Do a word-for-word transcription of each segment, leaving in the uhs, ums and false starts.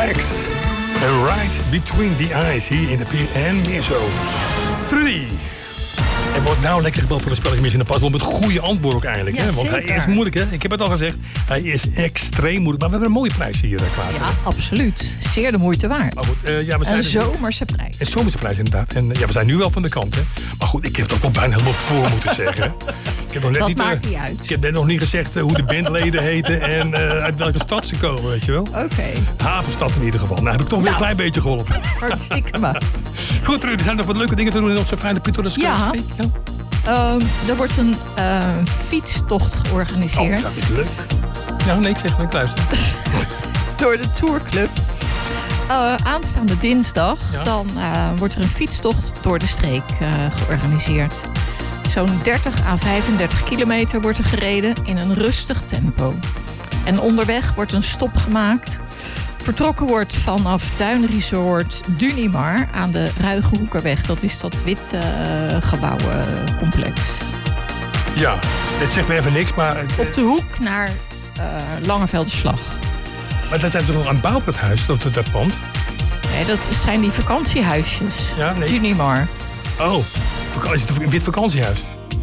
Flex. Right Between the Eyes hier in de Pier en meer zo. Trudy. En wordt nou lekker gebeld voor een spelletje Missie in de Pasboom met goede antwoord ook eigenlijk. Ja, hè? Want zeker. hij is moeilijk, hè? Ik heb het al gezegd. Hij is extreem moeilijk. Maar we hebben een mooie prijs hier, Klaas. Ja, absoluut. Zeer de moeite waard. Maar goed, uh, ja, we zijn Een er- zomerse prijs. Een zomerse prijs inderdaad. En uh, ja, we zijn nu wel van de kant, hè? Maar goed, ik heb het ook wel bijna helemaal voor moeten zeggen. Ik heb nog net Dat niet, uh, maakt niet uit. Ik heb net nog niet gezegd uh, hoe de bandleden heten en uh, uit welke stad ze komen, weet je wel. Oké. Havenstad in ieder geval. Nou, heb ik toch weer Nou. een klein beetje geholpen. Hartstikke maar. Goed, Trudy, er zijn nog wat leuke dingen te doen in onze fijne pittoreske Ja. streek. Ja. Um, er wordt een uh, fietstocht Oh, georganiseerd dat is leuk. Ja, nee, ik zeg maar, ik luister. door de Tourclub. Uh, aanstaande dinsdag Ja. dan uh, wordt er een fietstocht door de streek uh, georganiseerd. Zo'n dertig à vijfendertig kilometer wordt er gereden in een rustig tempo. En onderweg wordt een stop gemaakt. Vertrokken wordt vanaf Duinresort Dunimar aan de Ruigehoekerweg. Dat is dat witte uh, gebouwencomplex. Ja, dit zegt me even niks, maar, uh, Op de hoek naar uh, Langevelderslag. maar dat zijn toch nog aan het bouwen, dat huis, dat, dat pand? Nee, dat zijn die vakantiehuisjes. Ja, nee. Dunimar. Oh, vaka- is het een wit vakantiehuis?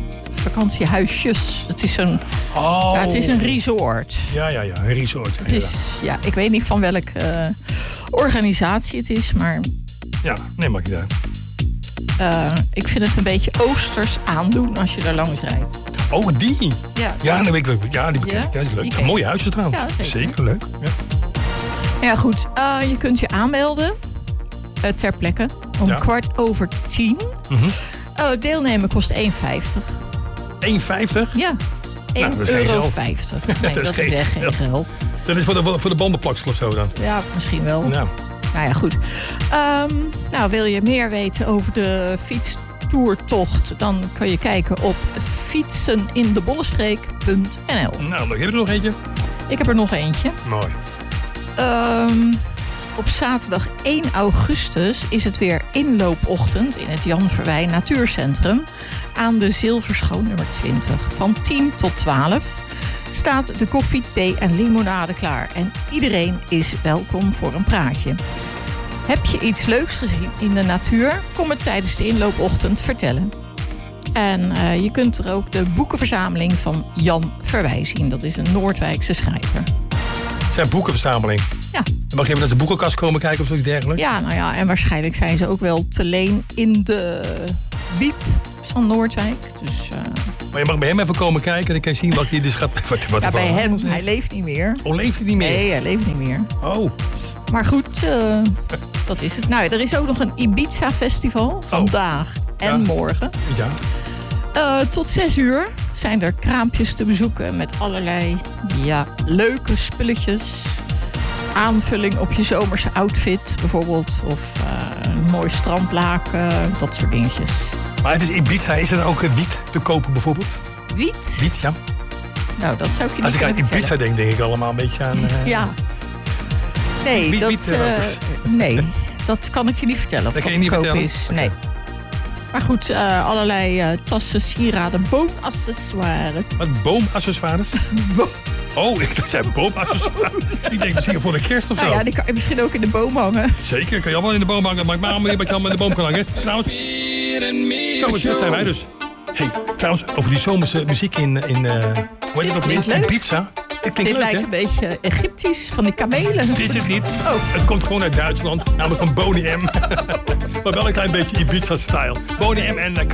Vakantiehuisjes. Het is een, Oh. ja, het is een resort. Ja, ja, ja, een resort. Het is, ja, ik weet niet van welke uh, organisatie het is, maar Ja, nee, maak je daar. uh, ik vind het een beetje oosters aandoen als je daar langs rijdt. Oh, die? Ja, Ja, nee, ik, ja die bekend. Ja? Ja, dat is leuk. Die ken je. Mooie huisjes trouwens. Ja, zeker. leuk. Ja. ja goed. Uh, je kunt je aanmelden uh, ter plekke om Ja. kwart over tien. Mhm. Uh, deelnemen kost één vijftig. één vijftig? Ja, Nou, dat is geen één euro geld. vijftig. Nee, Dat is dat is geen echt geen geld. geld. Dat is voor de, voor de bandenplaksel of zo dan. Ja, misschien wel. Nou, Nou ja, goed. Um, nou, wil je meer weten over de fietstoertocht? Dan kun je kijken op fietsenindebollestreek punt n l. nou, leuk. Heb je er nog eentje? Ik heb er nog eentje. Mooi. Um, op zaterdag één augustus is het weer inloopochtend in het Jan Verwij Natuurcentrum aan de Zilverschoon nummer twintig. Van tien tot twaalf staat de koffie, thee en limonade klaar. En iedereen is welkom voor een praatje. Heb je iets leuks gezien in de natuur? Kom het tijdens de inloopochtend vertellen. En uh, je kunt er ook de boekenverzameling van Jan Verwij zien. Dat is een Noordwijkse schrijver. Het zijn boekenverzameling. Ja. Dan mag je even naar de boekenkast komen kijken of zoiets dergelijks. Ja, nou ja, en waarschijnlijk zijn ze ook wel te leen in de Biep van Noordwijk. Dus uh, Maar je mag bij hem even komen kijken en dan kan je zien wat je dus gaat... Wat, wat ja, er bij van- hem, hij leeft niet meer. Oh, leeft hij niet meer? Nee, hij leeft niet meer. Oh, Maar goed, uh, dat is het. Nou, er is ook nog een Ibiza-festival. Vandaag en Ja. morgen. ja. Uh, tot zes uur zijn er kraampjes te bezoeken met allerlei ja, leuke spulletjes. Aanvulling op je zomerse outfit bijvoorbeeld. Of uh, een mooi strandlaken, dat soort dingetjes. Maar het is Ibiza. Is er dan ook eh, wiet te kopen bijvoorbeeld? Wiet? Wiet, ja. Nou, dat zou ik je Als niet ik aan kunnen Ibiza vertellen. denk, denk ik allemaal een beetje aan... eh, Ja. Nee, Wiet- dat, wietrokers. uh, nee, dat kan ik je niet vertellen of Dat dat, kan je te niet koop vertellen? is. Oké. Nee. Maar goed, uh, allerlei uh, tassen, sieraden, boomaccessoires. Wat, boomaccessoires? Oh, ik dacht, zijn boomaccessoires. Ik denk misschien voor de kerst of zo. Nou ja, die kan je misschien ook in de boom hangen. Zeker, kan je allemaal in de boom hangen. Maar ik maak maar wat je allemaal in de boom kan hangen. Trouwens, zo is dat zijn wij dus. Hey, trouwens, over die zomerse muziek in... in uh, hoe heet het ook klinkt weer? In leuk. Ibiza. Dit klinkt Dit leuk, lijkt hè? een beetje Egyptisch, van die kamelen. Het is het niet. Oh. Het komt gewoon uit Duitsland. Namelijk van Boney M. Maar wel een klein beetje Ibiza-style. Boney M en... Uh,